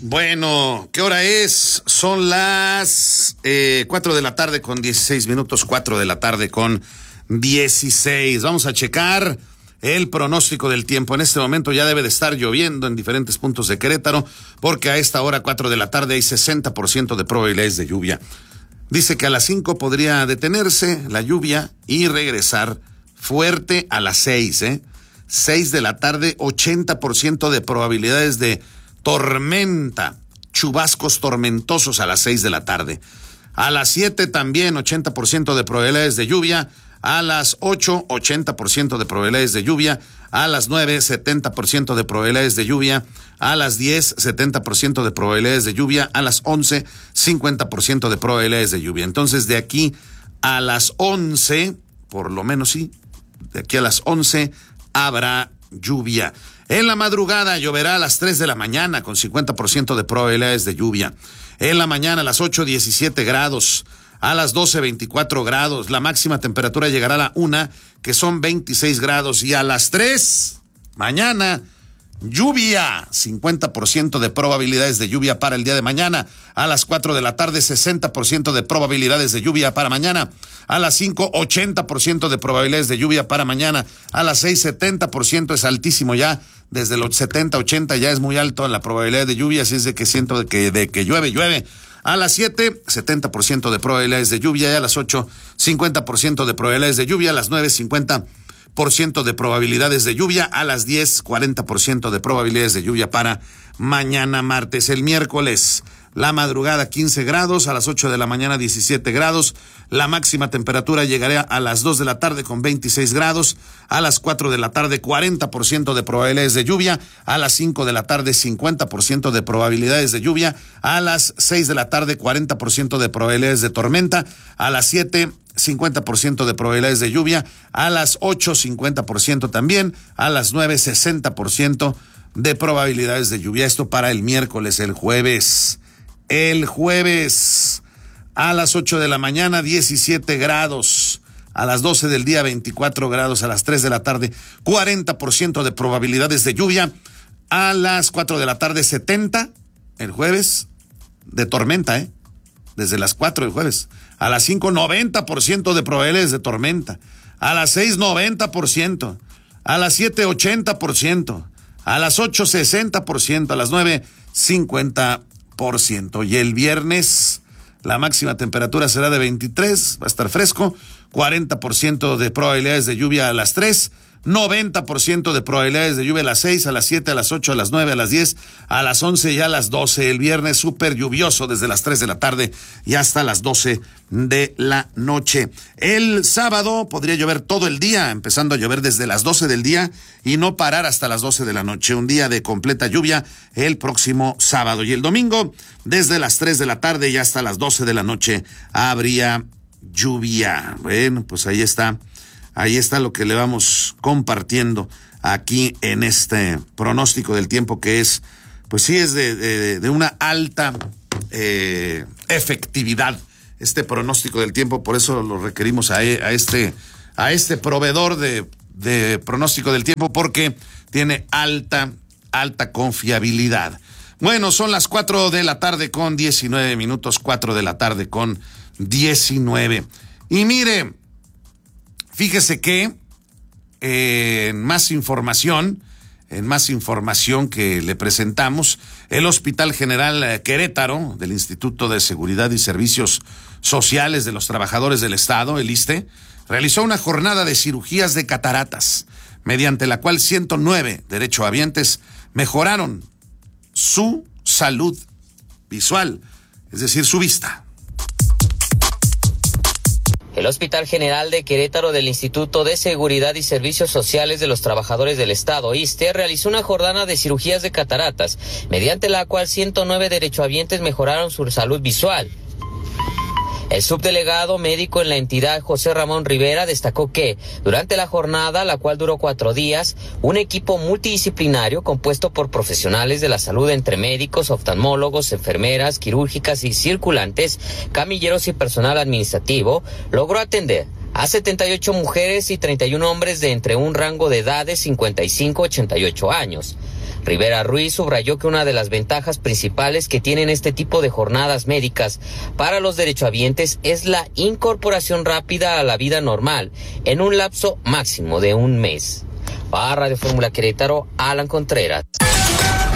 Bueno, ¿qué hora es? Son las 4 de la tarde con 16 minutos, 4 de la tarde con 16. Vamos a checar el pronóstico del tiempo. En este momento ya debe de estar lloviendo en diferentes puntos de Querétaro, porque a esta hora, 4 de la tarde, hay 60% de probabilidades de lluvia. Dice que a las 5 podría detenerse la lluvia y regresar fuerte a las 6, 6 de la tarde, 80% de probabilidades de tormenta, chubascos tormentosos a las 6 de la tarde. A las 7 también 80% de probabilidades de lluvia. A las 8, 80% de probabilidades de lluvia. A las 9, 70% de probabilidades de lluvia. A las 10, 70% de probabilidades de lluvia. A las 11, 50% de probabilidades de lluvia. Entonces, de aquí a las 11, por lo menos sí, de aquí a las 11 habrá lluvia. En la madrugada lloverá a las 3 de la mañana con 50% de probabilidades de lluvia. En la mañana a las 8, 17 grados. A las 12, 24 grados. La máxima temperatura llegará a la 1, que son 26 grados. Y a las 3, mañana, lluvia. 50% de probabilidades de lluvia para el día de mañana. A las 4 de la tarde, 60% de probabilidades de lluvia para mañana. A las 5, 80% de probabilidades de lluvia para mañana. A las 6, 70%, es altísimo ya. Desde los 70, 80 ya es muy alto la probabilidad de lluvia, así es de que siento de que llueve. A las 7, 70% de probabilidades de lluvia. Y a las 8, 50% de probabilidades de lluvia. A las 9, 50% de probabilidades de lluvia. A las 10, 40% de probabilidades de lluvia para mañana martes. El miércoles, la madrugada 15 grados, a las 8 de la mañana 17 grados. La máxima temperatura llegará a las 2 de la tarde con 26 grados. A las 4 de la tarde 40% de probabilidades de lluvia. A las 5 de la tarde 50% de probabilidades de lluvia. A las 6 de la tarde 40% de probabilidades de tormenta. A las 7, 50% de probabilidades de lluvia. A las 8, 50% también. A las 9, 60% de probabilidades de lluvia. Esto para el miércoles. El jueves, a las 8 de la mañana, 17 grados. A las 12 del día, 24 grados. A las 3 de la tarde, 40% de probabilidades de lluvia. A las 4 de la tarde, 70, el jueves, de tormenta, desde las 4 del jueves. A las 5, 90% de probabilidades de tormenta. A las 6, 90%. A las 7, 80%. A las 8, 60%. A las 9, 50%. Y el viernes la máxima temperatura será de 23, va a estar fresco, 40% de probabilidades de lluvia a las 3, 90% de probabilidades de lluvia a las 6, a las 7, a las 8, a las 9, a las 10, a las 11 y a las 12. El viernes súper lluvioso desde las 3 de la tarde y hasta las 12 de la noche. El sábado podría llover todo el día, empezando a llover desde las 12 del día y no parar hasta las 12 de la noche. Un día de completa lluvia el próximo sábado. Y el domingo, desde las 3 de la tarde y hasta las 12 de la noche, habría lluvia. Bueno, pues ahí está lo que le vamos compartiendo aquí en este pronóstico del tiempo, que es, pues sí, es de una alta efectividad este pronóstico del tiempo. Por eso lo requerimos a este proveedor de pronóstico del tiempo, porque tiene alta confiabilidad. Bueno, son las 4 de la tarde con 19 minutos, 4 de la tarde con 19. Y mire, fíjese que en más información que le presentamos, el Hospital General Querétaro del Instituto de Seguridad y Servicios Sociales de los Trabajadores del Estado, el ISSSTE, realizó una jornada de cirugías de cataratas, mediante la cual 109 derechohabientes mejoraron su salud visual, es decir, su vista. El Hospital General de Querétaro del Instituto de Seguridad y Servicios Sociales de los Trabajadores del Estado, ISSSTE, realizó una jornada de cirugías de cataratas, mediante la cual 109 derechohabientes mejoraron su salud visual. El subdelegado médico en la entidad, José Ramón Rivera, destacó que durante la jornada, la cual duró 4 días, un equipo multidisciplinario compuesto por profesionales de la salud entre médicos, oftalmólogos, enfermeras, quirúrgicas y circulantes, camilleros y personal administrativo, logró atender a 78 mujeres y 31 hombres de entre un rango de edad de 55 a 88 años. Rivera Ruiz subrayó que una de las ventajas principales que tienen este tipo de jornadas médicas para los derechohabientes es la incorporación rápida a la vida normal en un lapso máximo de un mes. Para Radio Fórmula Querétaro, Alan Contreras.